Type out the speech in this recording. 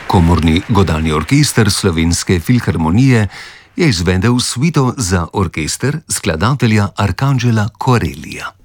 Komorni godalni orkester Slovenske filharmonije je izvedel suito za orkester skladatelja Arcangela Corellija.